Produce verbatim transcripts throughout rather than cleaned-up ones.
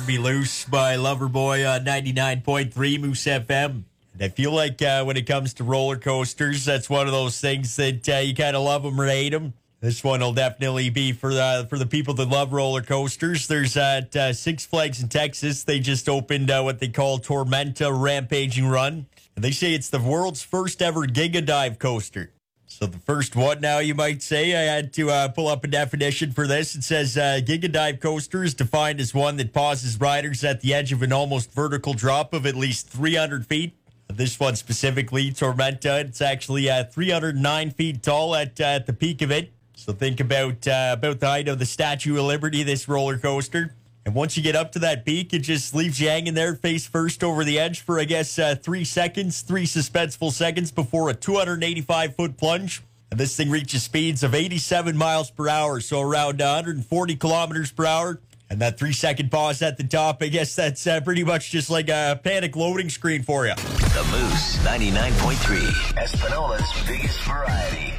Turn Me Loose by Loverboy on ninety-nine point three Moose F M. And I feel like uh, when it comes to roller coasters, that's one of those things that uh, you kind of love them or hate them. This one will definitely be for the, for the people that love roller coasters. There's at uh, Six Flags in Texas. They just opened uh, what they call Tormenta Rampaging Run. And they say it's the world's first ever Giga Dive coaster. So the first one now, you might say. I had to uh, pull up a definition for this. It says uh, Giga Dive coaster is defined as one that pauses riders at the edge of an almost vertical drop of at least three hundred feet. This one specifically, Tormenta, it's actually uh, three hundred nine feet tall at, uh, at the peak of it. So think about uh, about the height of the Statue of Liberty, this roller coaster. And once you get up to that peak, it just leaves you hanging there face first over the edge for, I guess, uh, three seconds, three suspenseful seconds before a two hundred eighty-five foot plunge. And this thing reaches speeds of eighty-seven miles per hour, so around one hundred forty kilometers per hour. And that three-second pause at the top, I guess that's uh, pretty much just like a panic loading screen for you. The Moose, ninety-nine point three, Espanola's biggest variety.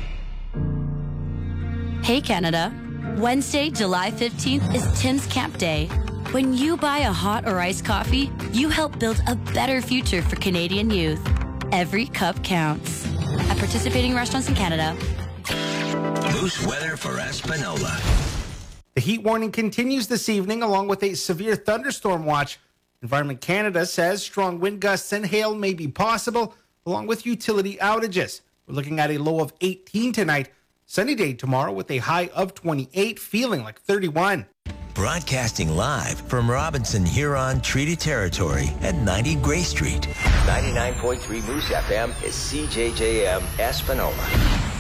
Hey, Canada. Wednesday, July fifteenth is Tim's Camp Day. When you buy a hot or iced coffee, you help build a better future for Canadian youth. Every cup counts. At participating restaurants in Canada. Moose weather for Espanola. The heat warning continues this evening along with a severe thunderstorm watch. Environment Canada says strong wind gusts and hail may be possible along with utility outages. We're looking at a low of eighteen tonight. Sunny day tomorrow with a high of twenty-eight, feeling like thirty-one. Broadcasting live from Robinson Huron Treaty Territory at ninety Gray Street. ninety-nine point three Moose F M is C J J M Espanola.